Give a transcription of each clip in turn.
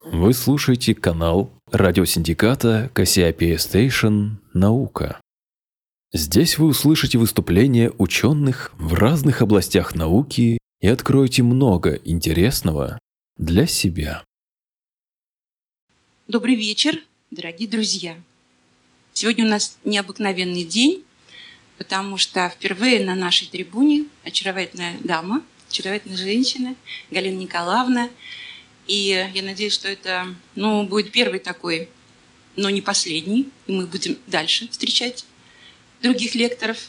Вы слушаете канал радиосиндиката Кассиопея Стейшн «Наука». Здесь вы услышите выступления ученых в разных областях науки и откроете много интересного для себя. Добрый вечер, дорогие друзья. Сегодня у нас необыкновенный день, потому что впервые на нашей трибуне очаровательная дама, очаровательная женщина Галина Николаевна. И я надеюсь, что это будет первый такой, но не последний. И мы будем дальше встречать других лекторов,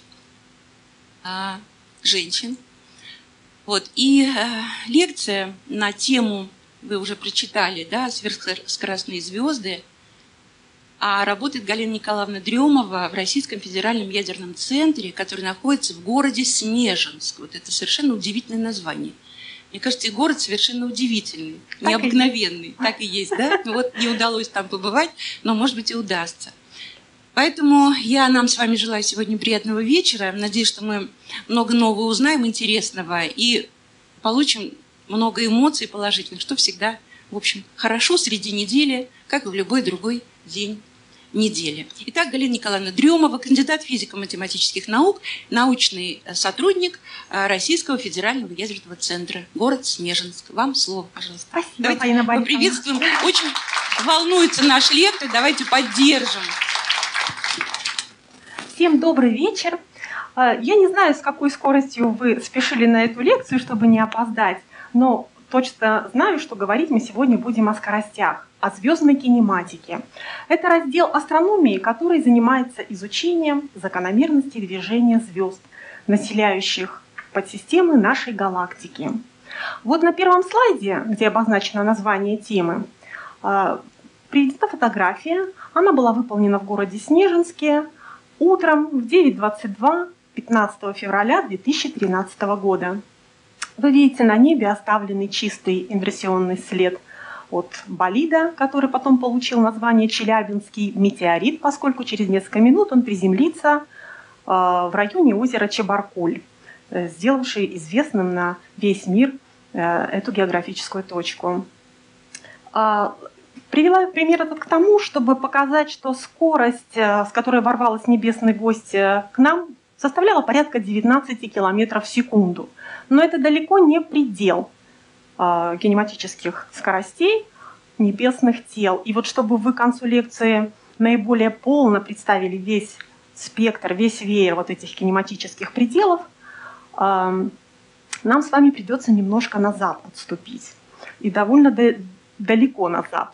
женщин. И лекция на тему, вы уже прочитали, «Сверхскоростные звезды». А работает Галина Николаевна Дрёмова в Российском федеральном ядерном центре, который находится в городе Снежинск. Это совершенно удивительное название. Мне кажется, и город совершенно удивительный, необыкновенный. Так и есть, да? Не удалось там побывать, но, может быть, и удастся. Поэтому я нам с вами желаю сегодня приятного вечера. Надеюсь, что мы много нового узнаем, интересного, и получим много эмоций положительных, что всегда, в общем, хорошо среди недели, как и в любой другой день недели. Итак, Галина Николаевна Дрёмова, кандидат физико-математических наук, научный сотрудник Российского федерального ядерного центра, город Снежинск. Вам слово, пожалуйста. Спасибо, давайте поприветствуем. Очень волнуется наш лектор, давайте поддержим. Всем добрый вечер. Я не знаю, с какой скоростью вы спешили на эту лекцию, чтобы не опоздать, но точно знаю, что говорить мы сегодня будем о скоростях, о звездной кинематике. Это раздел астрономии, который занимается изучением закономерностей движения звезд, населяющих подсистемы нашей галактики. На первом слайде, где обозначено название темы, приведена фотография. Она была выполнена в городе Снежинске утром в 9:22 15 февраля 2013 года. Вы видите на небе оставленный чистый инверсионный след от болида, который потом получил название Челябинский метеорит, поскольку через несколько минут он приземлится в районе озера Чебаркуль, сделавший известным на весь мир эту географическую точку. Привела пример этот к тому, чтобы показать, что скорость, с которой ворвалась небесный гость к нам, составляла порядка 19 км в секунду. Но это далеко не предел кинематических скоростей небесных тел. И чтобы вы к концу лекции наиболее полно представили весь спектр, весь веер этих кинематических пределов, нам с вами придется немножко назад отступить. И довольно далеко назад.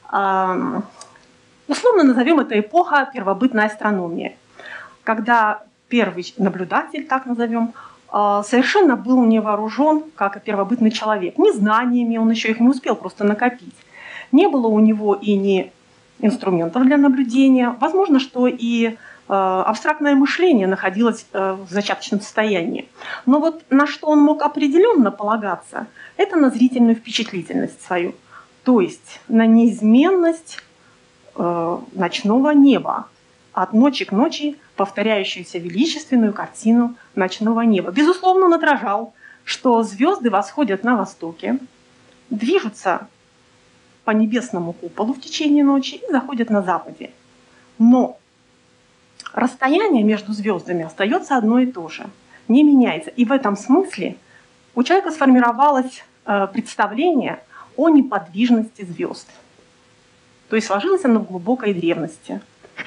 Условно назовем это эпоха первобытной астрономии, когда первый наблюдатель, так назовем, совершенно был не вооружен, как и первобытный человек. Ни знаниями, он еще их не успел просто накопить. Не было у него и ни инструментов для наблюдения. Возможно, что и абстрактное мышление находилось в зачаточном состоянии. Но на что он мог определенно полагаться, это на зрительную впечатлительность свою. То есть на неизменность ночного неба, от ночи к ночи повторяющуюся величественную картину ночного неба. Безусловно, он отражал, что звезды восходят на востоке, движутся по небесному куполу в течение ночи и заходят на западе. Но расстояние между звездами остается одно и то же, не меняется. И в этом смысле у человека сформировалось представление о неподвижности звезд. То есть сложилось оно в глубокой древности.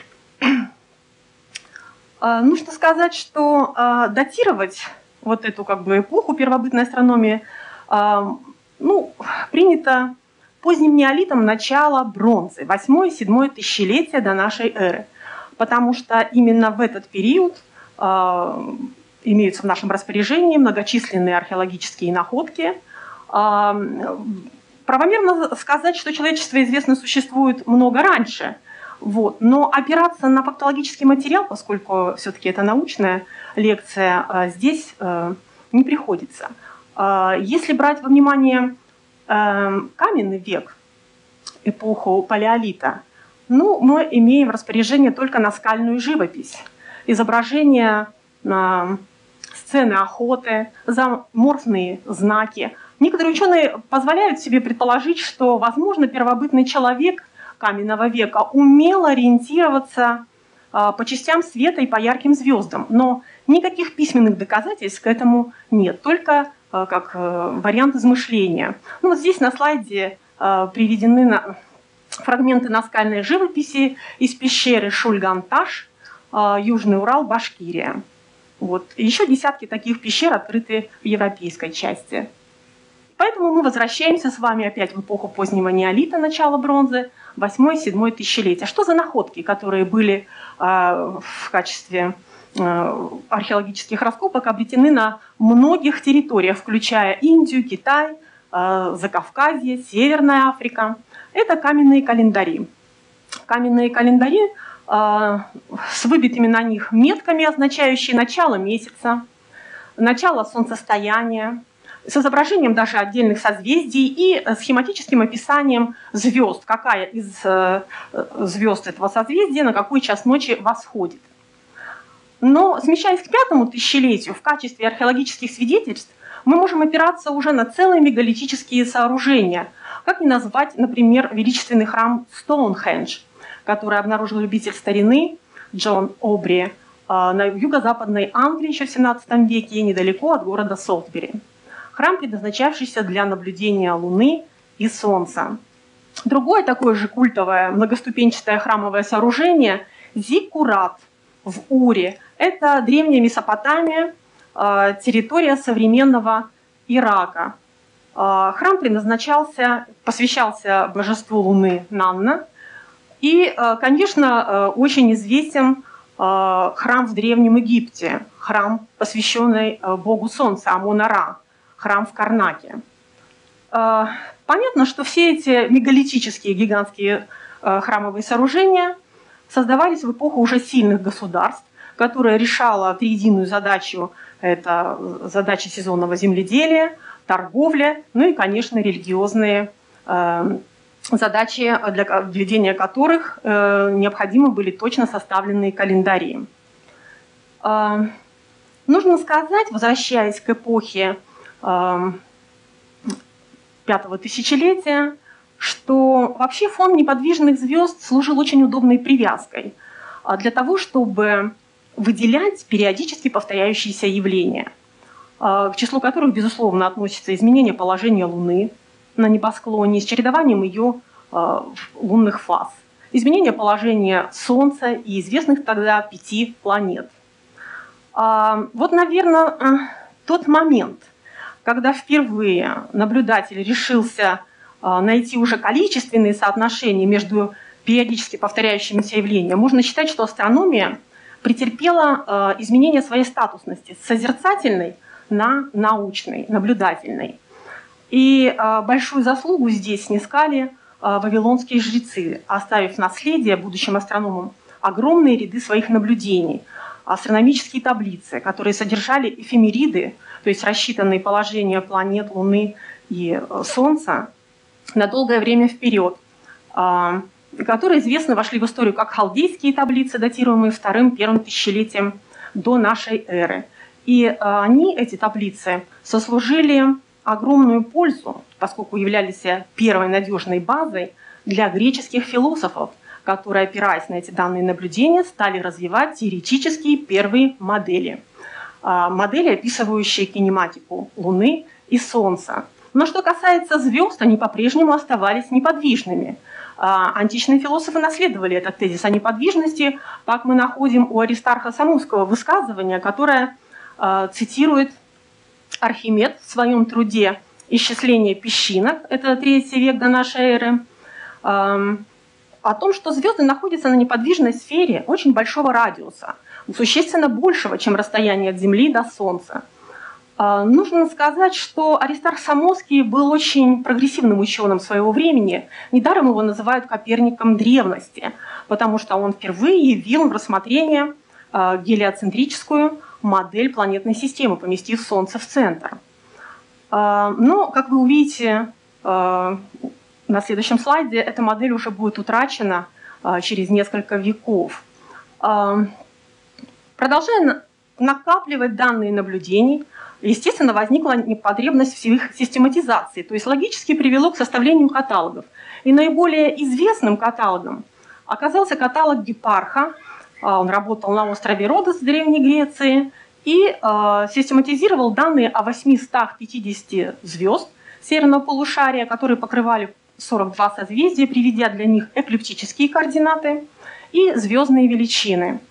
Нужно сказать, что датировать эту эпоху первобытной астрономии принято поздним неолитом начала бронзы, 8-7 тысячелетия до нашей эры. Потому что именно в этот период имеются в нашем распоряжении многочисленные археологические находки. Правомерно сказать, что человечество известно существует много раньше. Но опираться на фактологический материал, поскольку все-таки это научная лекция, здесь не приходится. Если брать во внимание каменный век, эпоху палеолита, мы имеем в распоряжении только наскальную живопись, изображения сцены охоты, зооморфные знаки, Некоторые ученые позволяют себе предположить, что, возможно, первобытный человек каменного века умел ориентироваться по частям света и по ярким звездам, но никаких письменных доказательств к этому нет, только как вариант измышления. Вот здесь на слайде приведены фрагменты наскальной живописи из пещеры Шульган-Таш, Южный Урал, Башкирия. Еще десятки таких пещер открыты в европейской части. Поэтому мы возвращаемся с вами опять в эпоху позднего неолита, начала бронзы, 8-7 тысячелетия. Что за находки, которые были в качестве археологических раскопок обретены на многих территориях, включая Индию, Китай, Закавказье, Северная Африка? Это каменные календари. Каменные календари с выбитыми на них метками, означающие начало месяца, начало солнцестояния, с изображением даже отдельных созвездий и схематическим описанием звезд, какая из звезд этого созвездия на какой час ночи восходит. Но, смещаясь к 5 тысячелетию, в качестве археологических свидетельств мы можем опираться уже на целые мегалитические сооружения. Как не назвать, например, величественный храм Стоунхендж, который обнаружил любитель старины Джон Обри на юго-западной Англии еще в 17 веке, недалеко от города Солсбери. Храм, предназначавшийся для наблюдения Луны и Солнца. Другое такое же культовое многоступенчатое храмовое сооружение – Зиккурат в Уре. Это древняя Месопотамия, территория современного Ирака. Храм посвящался божеству Луны Нанна. И, конечно, очень известен храм в Древнем Египте, храм, посвященный богу Солнца Амон-Ра, храм в Карнаке. Понятно, что все эти мегалитические гигантские храмовые сооружения создавались в эпоху уже сильных государств, которая решала триединую задачу – это задача сезонного земледелия, торговля, ну и, конечно, религиозные задачи, для ведения которых необходимы были точно составленные календари. Нужно сказать, возвращаясь к эпохе 5 тысячелетия, что вообще фон неподвижных звезд служил очень удобной привязкой для того, чтобы выделять периодически повторяющиеся явления, к числу которых, безусловно, относятся изменение положения Луны на небосклоне с чередованием ее лунных фаз, изменение положения Солнца и известных тогда 5 планет. Наверное, тот момент, когда впервые наблюдатель решился найти уже количественные соотношения между периодически повторяющимися явлениями, можно считать, что астрономия претерпела изменение своей статусности с созерцательной на научной, наблюдательной. И большую заслугу здесь снискали вавилонские жрецы, оставив наследие будущим астрономам огромные ряды своих наблюдений, астрономические таблицы, которые содержали эфемериды, то есть рассчитанные положения планет, Луны и Солнца на долгое время вперед, которые известно вошли в историю как халдейские таблицы, датируемые 2-1 тысячелетием до нашей эры. И они, эти таблицы, сослужили огромную пользу, поскольку являлись первой надежной базой для греческих философов, которые, опираясь на эти данные наблюдения, стали развивать теоретические первые модели. Модели, описывающие кинематику Луны и Солнца. Но что касается звезд, они по-прежнему оставались неподвижными. Античные философы наследовали этот тезис о неподвижности, как мы находим у Аристарха Самусского высказывание, которое цитирует Архимед в своем труде «Исчисление песчинок», это 3 век до нашей эры, о том, что звезды находятся на неподвижной сфере очень большого радиуса, существенно большего, чем расстояние от Земли до Солнца. Нужно сказать, что Аристарх Самосский был очень прогрессивным ученым своего времени. Недаром его называют Коперником древности, потому что он впервые явил в рассмотрение гелиоцентрическую модель планетной системы, поместив Солнце в центр. Но, как вы увидите на следующем слайде, эта модель уже будет утрачена через несколько веков. Продолжая накапливать данные наблюдений, естественно, возникла потребность в их систематизации, то есть логически привело к составлению каталогов. И наиболее известным каталогом оказался каталог Гиппарха. Он работал на острове Родос в Древней Греции и систематизировал данные о 850 звезд северного полушария, которые покрывали 42 созвездия, приведя для них эклиптические координаты и звездные величины.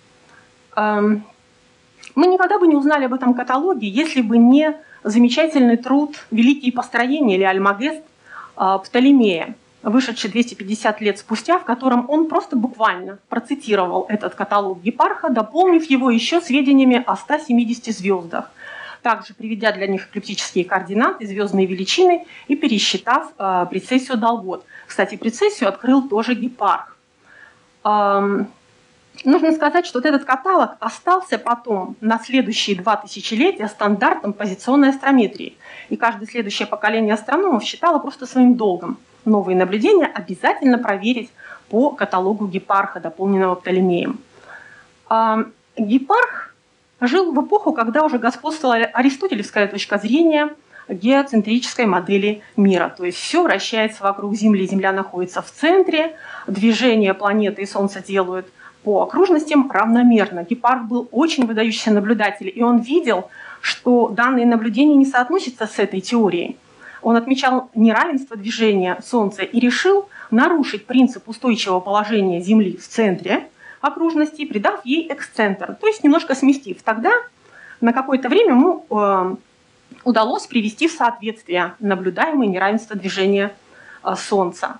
Мы никогда бы не узнали об этом каталоге, если бы не замечательный труд «Великие построения» или «Альмагест» Птолемея, вышедший 250 лет спустя, в котором он просто буквально процитировал этот каталог Гиппарха, дополнив его еще сведениями о 170 звездах, также приведя для них эклиптические координаты, звездные величины и пересчитав прецессию долгот. Кстати, прецессию открыл тоже Гиппарх. Нужно сказать, что вот этот каталог остался потом на следующие 2 тысячелетия стандартом позиционной астрометрии. И каждое следующее поколение астрономов считало просто своим долгом новые наблюдения обязательно проверить по каталогу Гиппарха, дополненного Птолемеем. Гиппарх жил в эпоху, когда уже господствовала аристотелевская точка зрения геоцентрической модели мира. То есть все вращается вокруг Земли, Земля находится в центре, движение планеты и Солнца делают по окружностям равномерно. Гиппарх был очень выдающийся наблюдатель, и он видел, что данные наблюдения не соотносятся с этой теорией. Он отмечал неравенство движения Солнца и решил нарушить принцип устойчивого положения Земли в центре окружности, придав ей эксцентр, то есть немножко сместив. Тогда на какое-то время ему удалось привести в соответствие наблюдаемое неравенство движения Солнца.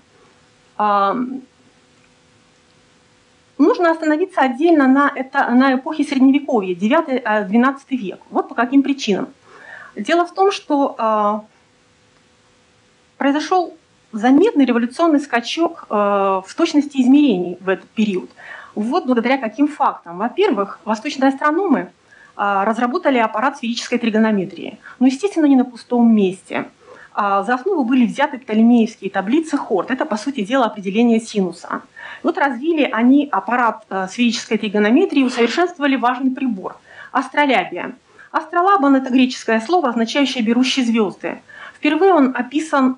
Нужно остановиться отдельно на эпохе Средневековья, 9-12 век. Вот по каким причинам. Дело в том, что произошел заметный революционный скачок в точности измерений в этот период. Вот благодаря каким фактам. Во-первых, восточные астрономы разработали аппарат сферической тригонометрии. Но, естественно, не на пустом месте. За основу были взяты птолемеевские таблицы Хорт. Это, по сути дела, определение синуса. Вот развили они аппарат сферической тригонометрии и усовершенствовали важный прибор – астролябия. Астролабан – это греческое слово, означающее «берущие звезды». Впервые он описан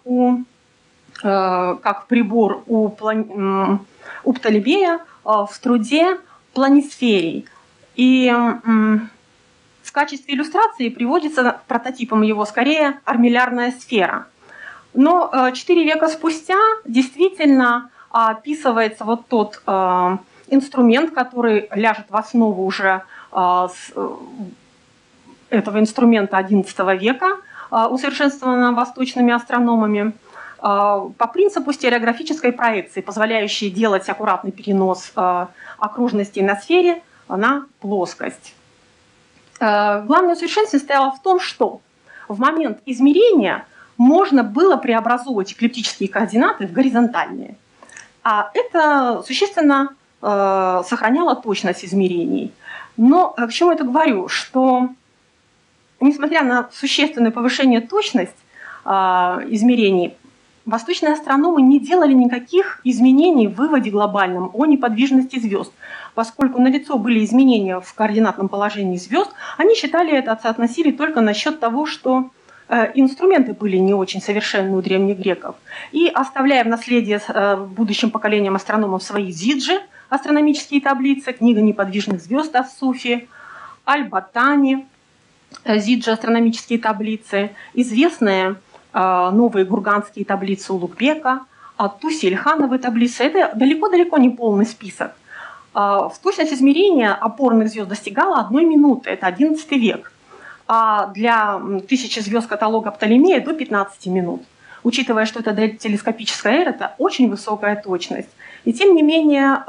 как прибор у Птолемея в труде «Планисферий». И в качестве иллюстрации приводится прототипом его скорее армиллярная сфера. Но 4 века спустя действительно описывается вот тот инструмент, который ляжет в основу уже этого инструмента XI века, усовершенствованного восточными астрономами, по принципу стереографической проекции, позволяющей делать аккуратный перенос окружностей на сфере на плоскость. Главное усовершенствование состояло в том, что в момент измерения можно было преобразовывать эклиптические координаты в горизонтальные. А это существенно сохраняло точность измерений. Но к чему я это говорю? Что несмотря на существенное повышение точности измерений, восточные астрономы не делали никаких изменений в выводе глобальном о неподвижности звезд. Поскольку налицо были изменения в координатном положении звезд, они считали это, соотносили только насчет того, что инструменты были не очень совершенны у древних греков. И оставляя в наследие будущим поколениям астрономов свои зиджи, астрономические таблицы, книга неподвижных звезд Ас-Суфи, Аль-Батани, зиджи, астрономические таблицы, известные новые гурганские таблицы Улугбека, Туси-Ильхановые таблицы. Это далеко-далеко не полный список. В точность измерения опорных звезд достигала 1 минуты, это XI век. А для 1000 звезд каталога Птолемея до 15 минут. Учитывая, что это телескопическая эра, это очень высокая точность. И тем не менее,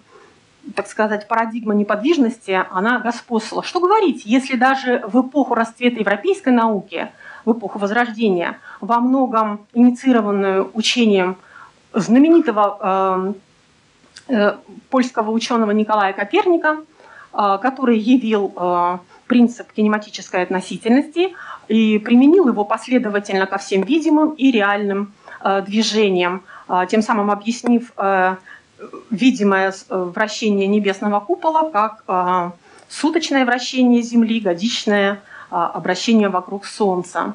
так сказать, парадигма неподвижности, она господствовала. Что говорить, если даже в эпоху расцвета европейской науки, в эпоху Возрождения, во многом инициированную учением знаменитого польского ученого Николая Коперника, который явил принцип кинематической относительности и применил его последовательно ко всем видимым и реальным движениям, тем самым объяснив видимое вращение небесного купола как суточное вращение Земли, годичное обращения вокруг Солнца.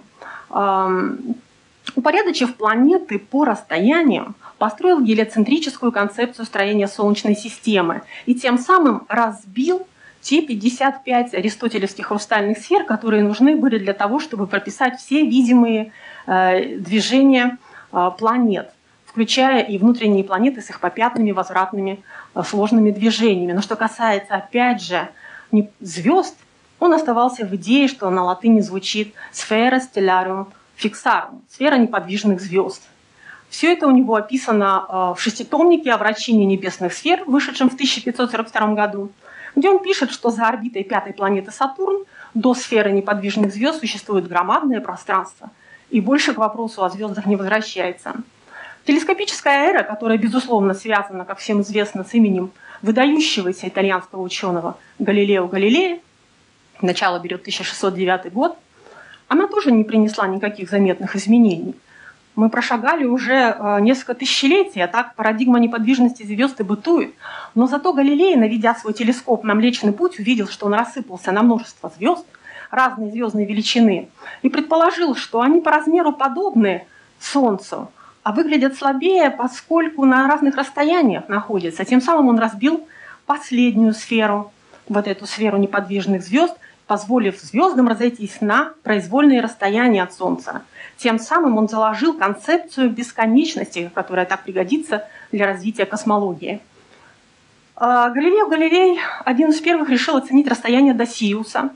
Упорядочив планеты по расстояниям, построил гелиоцентрическую концепцию строения Солнечной системы и тем самым разбил те 55 аристотелевских хрустальных сфер, которые нужны были для того, чтобы прописать все видимые движения планет, включая и внутренние планеты с их попятными, возвратными, сложными движениями. Но что касается, опять же, звезд, он оставался в идее, что на латыни звучит «sphera stellarum fixarum» – «сфера неподвижных звезд». Все это у него описано в шеститомнике о вращении небесных сфер, вышедшем в 1542 году, где он пишет, что за орбитой пятой планеты Сатурн до сферы неподвижных звезд существует громадное пространство, и больше к вопросу о звездах не возвращается. Телескопическая эра, которая, безусловно, связана, как всем известно, с именем выдающегося итальянского ученого Галилео Галилея, начало берет 1609 год, она тоже не принесла никаких заметных изменений. Мы прошагали уже несколько тысячелетий, а так парадигма неподвижности звезд и бытует. Но зато Галилей, наведя свой телескоп на Млечный Путь, увидел, что он рассыпался на множество звезд разной звездной величины и предположил, что они по размеру подобны Солнцу, а выглядят слабее, поскольку на разных расстояниях находятся. Тем самым он разбил последнюю сферу, вот эту сферу неподвижных звезд, позволив звездам разойтись на произвольные расстояния от Солнца. Тем самым он заложил концепцию бесконечности, которая так пригодится для развития космологии. Галилео Галилей один из первых решил оценить расстояние до Сириуса,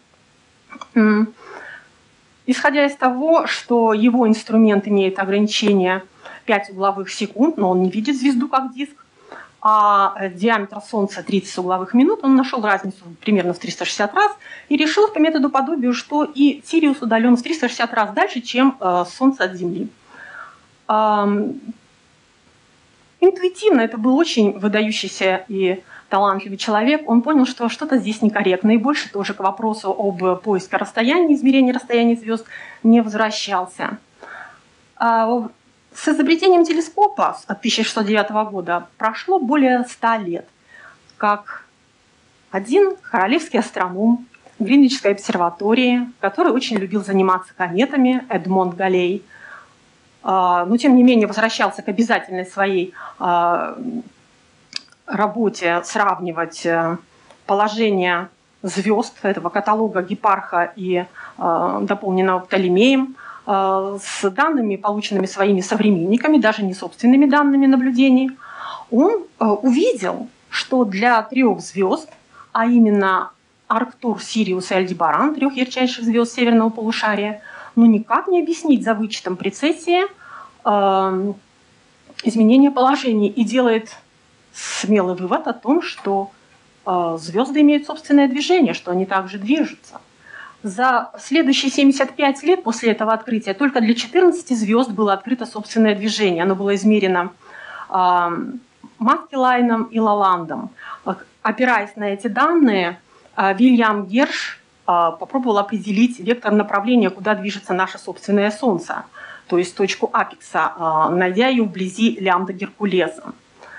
исходя из того, что его инструмент имеет ограничение 5 угловых секунд, но он не видит звезду как диск, а диаметр Солнца 30 угловых минут, он нашел разницу примерно в 360 раз и решил по методу подобию, что и Сириус удален в 360 раз дальше, чем Солнце от Земли. Интуитивно это был очень выдающийся и талантливый человек. Он понял, что что-то здесь некорректно, и больше тоже к вопросу об поиске расстояния, измерении расстояния звезд не возвращался. С изобретением телескопа от 1609 года прошло более 100 лет, как один королевский астроном в Гринвичской обсерватории, который очень любил заниматься кометами, Эдмонд Галлей, но тем не менее возвращался к обязательной своей работе сравнивать положение звезд этого каталога Гипарха и дополненного Птолемеем с данными, полученными своими современниками, даже не собственными данными наблюдений. Он увидел, что для 3 звезд, а именно Арктур, Сириус и Альдебаран, 3 ярчайших звезд северного полушария, никак не объяснить за вычетом прецессии изменения положений, и делает смелый вывод о том, что звезды имеют собственное движение, что они также движутся. За следующие 75 лет после этого открытия только для 14 звезд было открыто собственное движение. Оно было измерено Маскелайном и Лаландом. Опираясь на эти данные, Вильям Герш попробовал определить вектор направления, куда движется наше собственное Солнце, то есть точку апекса, найдя ее вблизи лямбда Геркулеса.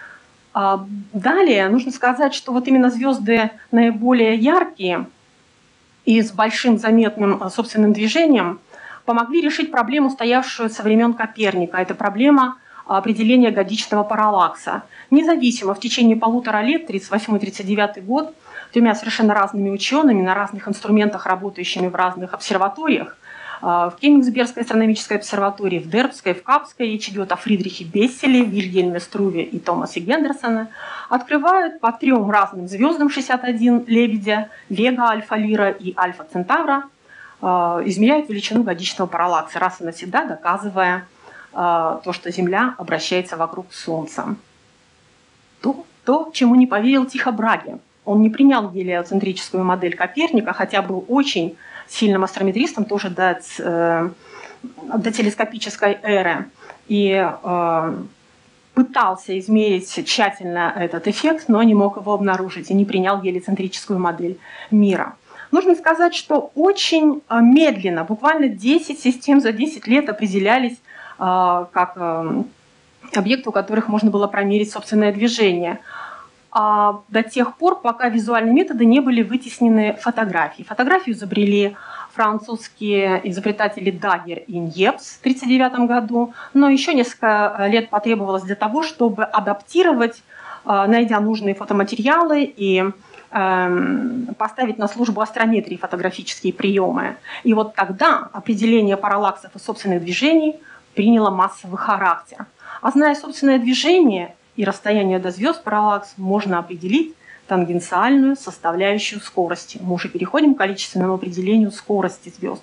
Далее нужно сказать, что вот именно звезды наиболее яркие и с большим заметным собственным движением помогли решить проблему, стоявшую со времен Коперника. Это проблема определения годичного параллакса. Независимо в течение 1,5 лет, 1938-1939 год, 2 совершенно разными учеными на разных инструментах, работающими в разных обсерваториях, в Кёнигсбергской астрономической обсерватории, в Дербской, в Капской, речь идет о Фридрихе Бесселе, Вильгельме Струве и Томасе Гендерсоне, открывают по 3 разным звездам 61 Лебедя, Вега, Альфа Лира и Альфа Центавра, измеряют величину годичного параллакса, раз и навсегда доказывая то, что Земля обращается вокруг Солнца. То, чему не поверил Тихо Браге. Он не принял гелиоцентрическую модель Коперника, хотя был очень сильным астрометристом тоже до телескопической эры. И пытался измерить тщательно этот эффект, но не мог его обнаружить и не принял гелиоцентрическую модель мира. Нужно сказать, что очень медленно, буквально 10 систем за 10 лет определялись как объекты, у которых можно было промерить собственное движение. до тех пор, пока визуальные методы не были вытеснены фотографией. Фотографию изобрели французские изобретатели Дагер и Ньепс в 1939 году, но еще несколько лет потребовалось для того, чтобы адаптировать, найдя нужные фотоматериалы и поставить на службу астрометрии фотографические приемы. И вот тогда определение параллаксов и собственных движений приняло массовый характер. А зная собственное движение и расстояние до звезд, параллакс можно определить тангенциальную составляющую скорости. Мы уже переходим к количественному определению скорости звезд.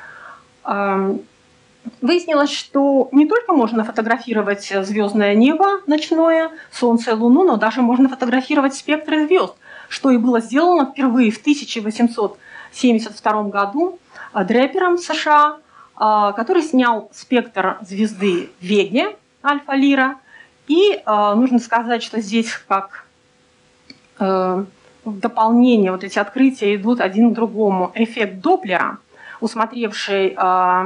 Выяснилось, что не только можно фотографировать звездное небо ночное, Солнце и Луну, но даже можно фотографировать спектры звезд, что и было сделано впервые в 1872 году Дреппером США, который снял спектр звезды Веге, Альфа-Лира. И нужно сказать, что здесь как в дополнение вот эти открытия идут один к другому. Эффект Доплера, усмотревший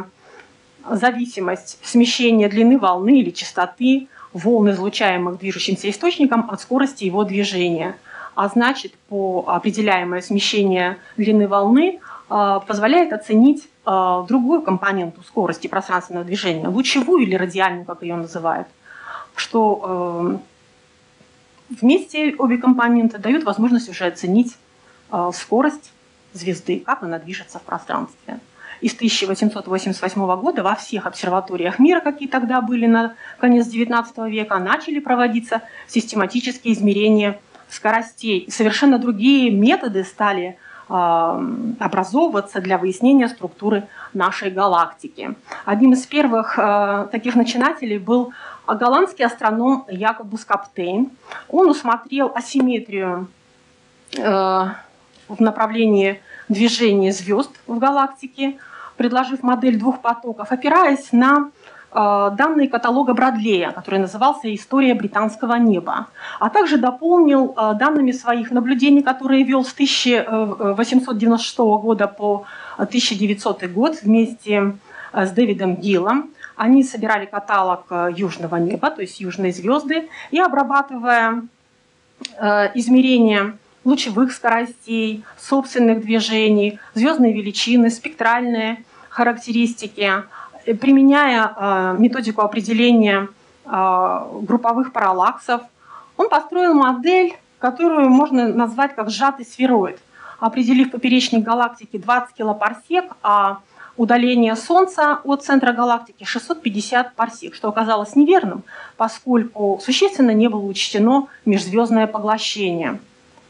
зависимость смещения длины волны или частоты волн, излучаемых движущимся источником, от скорости его движения. А значит, по определяемое смещение длины волны позволяет оценить другую компоненту скорости пространственного движения, лучевую или радиальную, как ее называют, что вместе обе компоненты дают возможность уже оценить скорость звезды, как она движется в пространстве. И с 1888 года во всех обсерваториях мира, какие тогда были на конец XIX века, начали проводиться систематические измерения скоростей. И совершенно другие методы стали образовываться для выяснения структуры нашей галактики. Одним из первых таких начинателей был голландский астроном Якобус Каптейн. Он усмотрел асимметрию в направлении движения звезд в галактике, предложив модель двух потоков, опираясь на данные каталога Бродлея, который назывался «История британского неба», а также дополнил данными своих наблюдений, которые вел с 1896 года по 1900 год вместе с Дэвидом Гиллом. Они собирали каталог южного неба, то есть южные звезды, и обрабатывая измерения лучевых скоростей, собственных движений, звездные величины, спектральные характеристики, применяя методику определения групповых параллаксов, он построил модель, которую можно назвать как сжатый сфероид, определив поперечник галактики 20 килопарсек, а удаление Солнца от центра галактики 650 парсек, что оказалось неверным, поскольку существенно не было учтено межзвездное поглощение.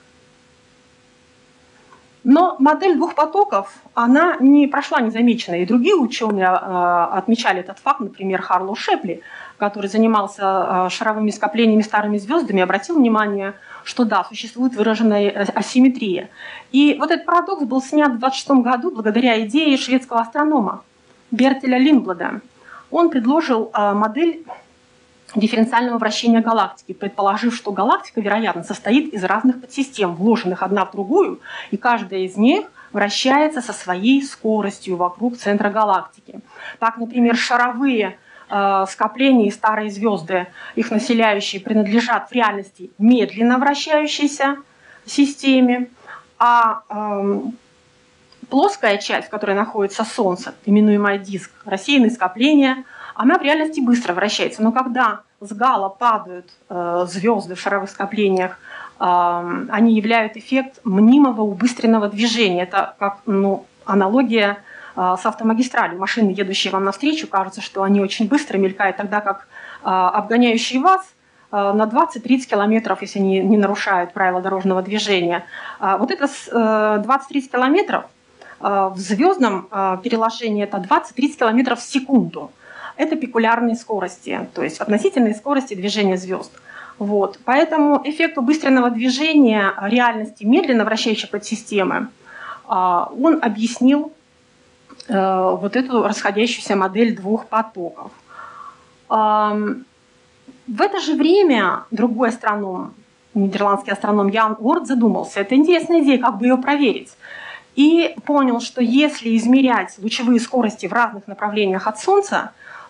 Но модель двух потоков, она не прошла незамеченной. И другие ученые отмечали этот факт, например, Харлоу Шепли, который занимался шаровыми скоплениями старыми звездами, обратил внимание, что да, существует выраженная асимметрия. И вот этот парадокс был снят в 1926 году благодаря идее шведского астронома Бертеля Линдблада. Он предложил модель дифференциального вращения галактики, предположив, что галактика, вероятно, состоит из разных подсистем, вложенных одна в другую, и каждая из них вращается со своей скоростью вокруг центра галактики. Так, например, шаровые скопления и старые звезды, их населяющие, принадлежат в реальности медленно вращающейся системе, а плоская часть, в которой находится Солнце, именуемая диск, рассеянные скопления, она в реальности быстро вращается. Но когда с Гала падают звезды в шаровых скоплениях, они являют эффект мнимого убыстренного движения. Это как аналогия с автомагистралью. Машины, едущие вам навстречу, кажется, что они очень быстро мелькают, тогда как обгоняющие вас на 20-30 километров, если они не нарушают правила дорожного движения. Вот это 20-30 километров в звездном переложении это 20-30 километров в секунду. Это пикулярные скорости, то есть относительные скорости движения звезд. Вот. Поэтому эффект убыстренного движения реальности медленно вращающей подсистемы он объяснил вот эту расходящуюся модель двух потоков. В это же время другой астроном, нидерландский астроном Ян Оорт, задумался, это интересная идея, как бы ее проверить. И понял, что если измерять лучевые скорости в разных направлениях от Солнца,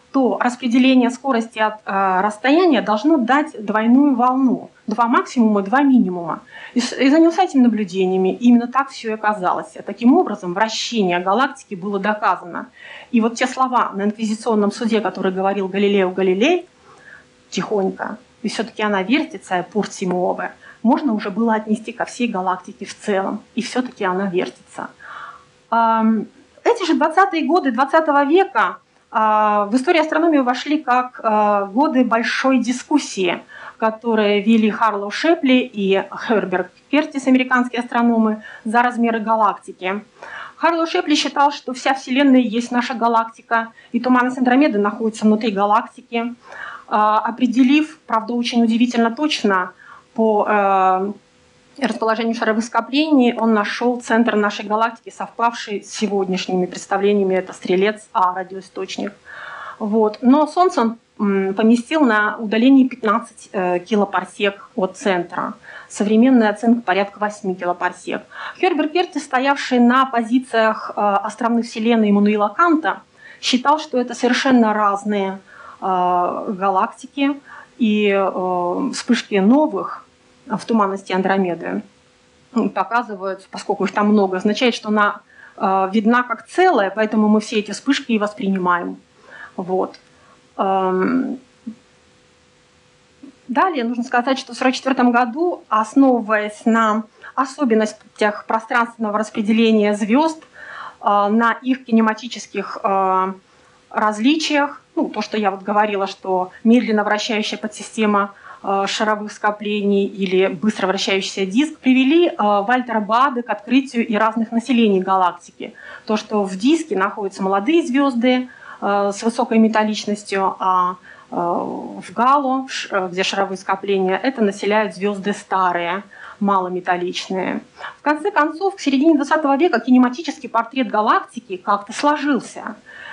то распределение скорости от расстояния должно дать двойную волну. 2 максимума, 2 минимума. И занялся этими наблюдениями. И именно так все и оказалось. Таким образом, вращение галактики было доказано. И вот те слова на инквизиционном суде, которые говорил Галилео Галилей, тихонько, и все-таки она вертится, пур си муове, можно уже было отнести ко всей галактике в целом. И все-таки она вертится. Эти же 20-е годы 20 века в историю астрономии вошли как годы большой дискуссии, которые вели Харлоу Шепли и Херберт Кертис, американские астрономы, за размеры галактики. Харлоу Шепли считал, что вся Вселенная есть наша галактика, и туманность Андромеды находится внутри галактики, определив, правда, очень удивительно точно, по расположению шаровых скоплений, он нашел центр нашей галактики, совпавший с сегодняшними представлениями, это Стрелец А, радиоисточник. Вот. Но Солнце он поместил на удалении 15 килопарсек от центра. Современная оценка порядка 8 килопарсек. Херберт Кертис, стоявший на позициях островных вселенной Иммануила Канта, считал, что это совершенно разные галактики, и вспышки новых в туманности Андромеды показывают, поскольку их там много, означает, что она видна как целое, поэтому мы все эти вспышки и воспринимаем. Вот. Далее нужно сказать, что в 1944 году, основываясь на особенностях пространственного распределения звезд, на их кинематических различиях, то, что я вот говорила, что медленно вращающая подсистема шаровых скоплений или быстро вращающийся диск, привели Вальтера Бааде к открытию и разных населений галактики. То, что в диске находятся молодые звезды с высокой металличностью, а в Гало, где шаровые скопления, это населяют звезды старые, малометалличные. В конце концов, к середине 20 века кинематический портрет галактики как-то сложился.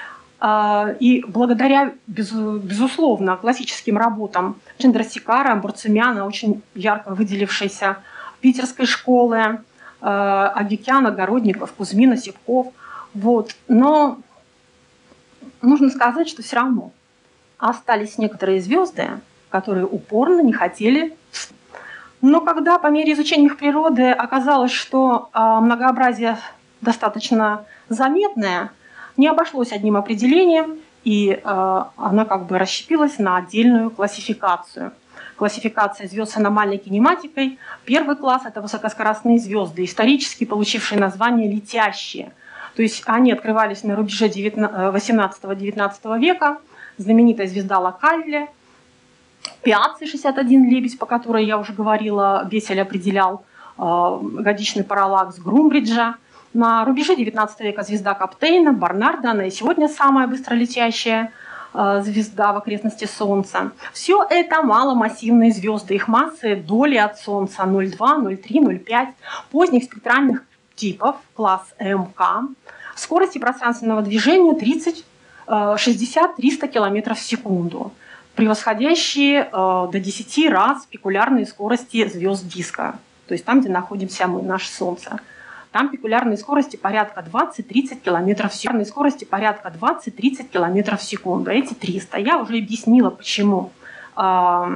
И благодаря, безусловно, классическим работам Чандрасекара, Бурцумяна, очень ярко выделившейся питерской школы, Агикяна, Городников, Кузьмина, Сивков. Вот. Но нужно сказать, что все равно остались некоторые звезды, которые упорно не хотели. Но когда по мере изучения их природы оказалось, что многообразие достаточно заметное, не обошлось одним определением, и она как бы расщепилась на отдельную классификацию. Классификация звезд с аномальной кинематикой. Первый класс – это высокоскоростные звезды, исторически получившие название «летящие». То есть они открывались на рубеже 18-19 века. Знаменитая звезда Локалле, Пиацци 61 лебедь, по которой я уже говорила, Бессель определял годичный параллакс Грумбриджа. На рубеже 19 века звезда Каптейна, Барнарда, она и сегодня самая быстролетящая звезда в окрестности Солнца. Все это маломассивные звезды, их массы доли от Солнца 0,2, 0,3, 0,5, поздних спектральных типов, класс МК, скорости пространственного движения 60-300 км в секунду, превосходящие до 10 раз спекулярные скорости звезд диска, то есть там, где находимся мы, наше Солнце. Там пикулярные скорости порядка 20-30 км в секунду. Скорости порядка 20-30 км в секунду. Эти 300. Я уже объяснила, почему.